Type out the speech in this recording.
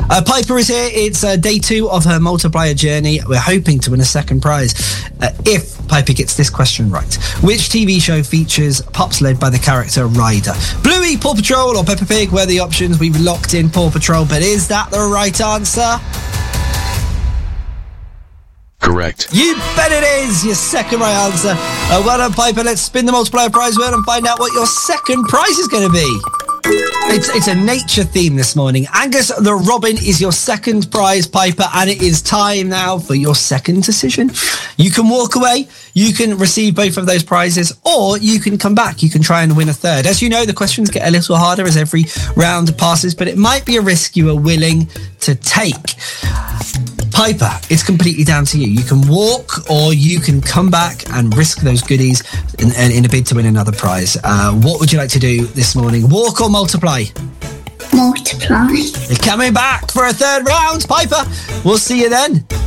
Piper is here. It's day 2 of her multiplier journey. We're hoping to win a second prize if Piper gets this question right. Which TV show features pups led by the character Ryder? Bluey, Paw Patrol or Peppa Pig were the options. We've locked in Paw Patrol, but is that the right answer? Correct. You bet it is! Your second right answer. Well done, Piper. Let's spin the multiplier prize wheel and find out what your second prize is going to be. It's a nature theme this morning. Angus the Robin is your second prize, Piper, and it is time now for your second decision. You can walk away, you can receive both of those prizes, or you can come back. You can try and win a third. As you know, the questions get a little harder as every round passes, but it might be a risk you are willing to take. Piper, it's completely down to you. You can walk or you can come back and risk those goodies in a bid to win another prize. What would you like to do this morning? Walk or multiply? Multiply. You're coming back for a third round, Piper. We'll see you then.